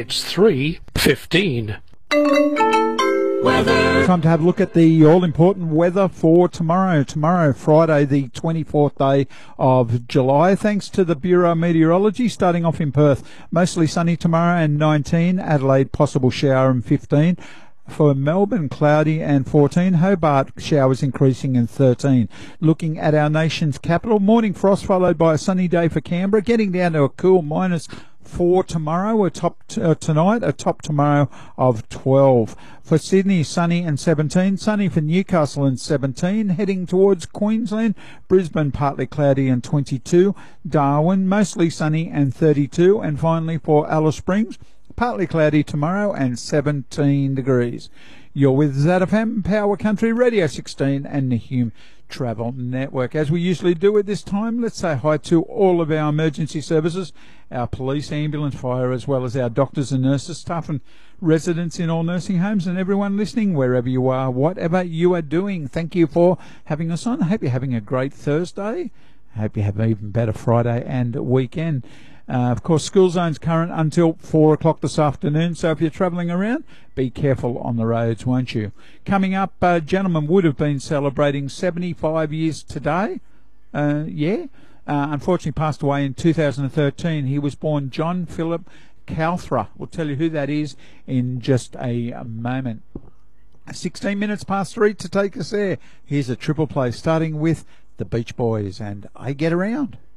It's 3:15. Weather. Time to have a look at the all-important weather for tomorrow. Tomorrow, Friday, the 24th day of July. Thanks to the Bureau of Meteorology, starting off in Perth. Mostly sunny tomorrow and 19. Adelaide, possible shower and 15. For Melbourne, cloudy and 14. Hobart, showers increasing and 13. Looking at our nation's capital, morning frost followed by a sunny day for Canberra, getting down to a cool -4 tomorrow, tonight, a top tomorrow of 12. For Sydney, sunny and 17. Sunny for Newcastle and 17. Heading towards Queensland, Brisbane, partly cloudy and 22. Darwin, mostly sunny and 32. And finally for Alice Springs, partly cloudy tomorrow and 17 degrees. You're with ZFM, Power Country Radio 16 and the Hume Travel Network. As we usually do at this time, let's say hi to all of our emergency services, our police, ambulance, fire, as well as our doctors and nurses, staff and residents in all nursing homes, and everyone listening wherever you are, whatever you are doing. Thank you for having us on. I hope you're having a great Thursday. I hope you have an even better Friday and weekend. Of course, school zone's current until 4 o'clock this afternoon, so if you're travelling around, be careful on the roads, won't you? Coming up, a gentleman would have been celebrating 75 years today. Unfortunately passed away in 2013. He was born John Philip Calthra. We'll tell you who that is in just a moment. 16 minutes past 3 to take us there. Here's a triple play, starting with the Beach Boys and I Get Around.